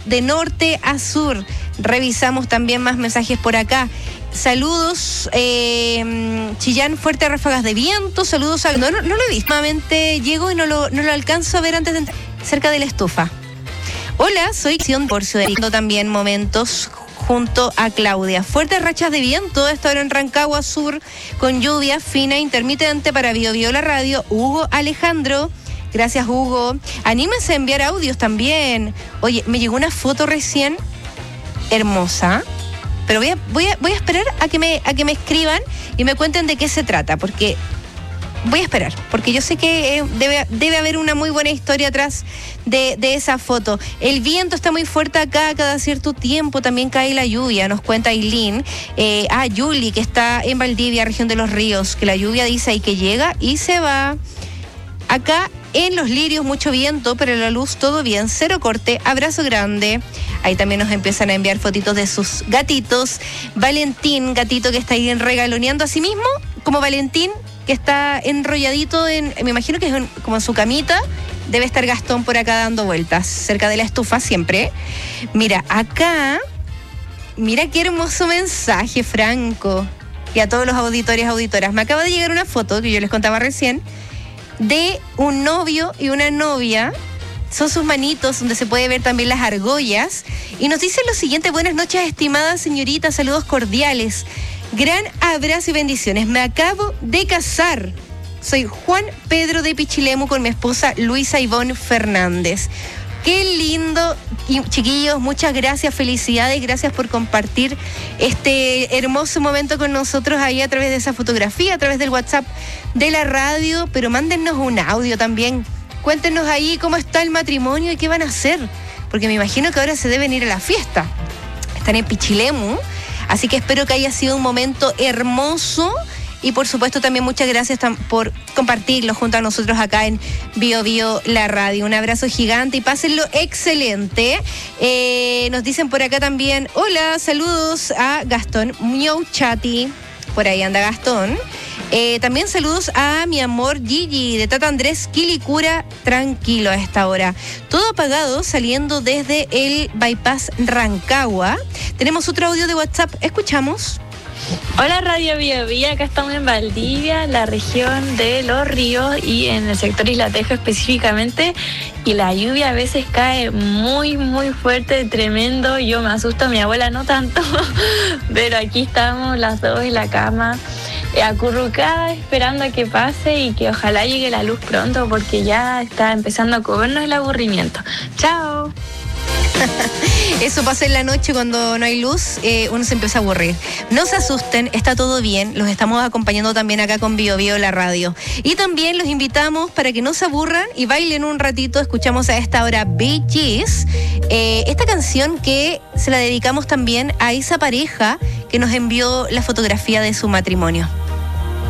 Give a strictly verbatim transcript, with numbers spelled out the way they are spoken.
de norte a sur. Revisamos también más mensajes por acá. Saludos, eh, Chillán, fuertes ráfagas de viento. Saludos a... No, no, no lo he visto. Nuevamente llego y no lo, no lo alcanzo a ver antes de entrar cerca de la estufa. Hola, soy Sion Porcio, también momentos junto a Claudia. Fuertes rachas de viento, esta hora en Rancagua Sur, con lluvia fina e intermitente para Bio Bio la radio. Hugo Alejandro, gracias Hugo. Anímense a enviar audios también. Oye, me llegó una foto recién hermosa, pero voy a, voy a, voy a esperar a que me, a que me escriban y me cuenten de qué se trata, porque voy a esperar, porque yo sé que eh, debe, debe haber una muy buena historia atrás de, de esa foto. El viento está muy fuerte acá, cada cierto tiempo también cae la lluvia, nos cuenta Aileen. Eh, ah, Yuli, que está en Valdivia, región de los ríos, que la lluvia dice ahí que llega y se va. Acá en Los Lirios mucho viento, pero la luz todo bien, cero corte, abrazo grande. Ahí también nos empiezan a enviar fotitos de sus gatitos. Valentín, gatito que está ahí regaloneando a sí mismo, como Valentín, que está enrolladito en, me imagino que es en, como en su camita. Debe estar Gastón por acá dando vueltas, cerca de la estufa siempre. Mira, acá, mira qué hermoso mensaje, Franco. Y a todos los auditores y auditoras. Me acaba de llegar una foto, que yo les contaba recién, de un novio y una novia. Son sus manitos, donde se puede ver también las argollas. Y nos dicen lo siguiente: buenas noches, estimadas señoritas, saludos cordiales. Gran abrazo y bendiciones. Me acabo de casar. Soy Juan Pedro de Pichilemu con mi esposa Luisa Ivonne Fernández. Qué lindo. Y chiquillos, muchas gracias, felicidades, gracias por compartir este hermoso momento con nosotros ahí a través de esa fotografía, a través del WhatsApp de la radio, pero mándennos un audio también. Cuéntenos ahí cómo está el matrimonio y qué van a hacer, porque me imagino que ahora se deben ir a la fiesta. Están en Pichilemu. Así que espero que haya sido un momento hermoso y por supuesto también muchas gracias tam- por compartirlo junto a nosotros acá en Bio Bio la radio. Un abrazo gigante y pásenlo excelente. Eh, nos dicen por acá también, hola, saludos a Gastón Miauchati. Por ahí anda Gastón. Eh, también saludos a mi amor Gigi de Tata Andrés Quilicura, tranquilo a esta hora. Todo apagado saliendo desde el bypass Rancagua. Tenemos otro audio de WhatsApp, escuchamos. Hola Radio Bio Bio, acá estamos en Valdivia, la región de Los Ríos y en el sector Isla Tejo específicamente, y la lluvia a veces cae muy muy fuerte, tremendo. Yo me asusto, mi abuela no tanto, pero aquí estamos las dos en la cama, acurrucada esperando a que pase y que ojalá llegue la luz pronto, porque ya está empezando a comernos el aburrimiento. Chao. Eso pasa en la noche cuando no hay luz, eh, uno se empieza a aburrir. No se asusten, está todo bien, los estamos acompañando también acá con Bio Bio la radio. Y también los invitamos para que no se aburran y bailen un ratito. Escuchamos a esta hora Bee Gees, eh, esta canción que se la dedicamos también a esa pareja que nos envió la fotografía de su matrimonio.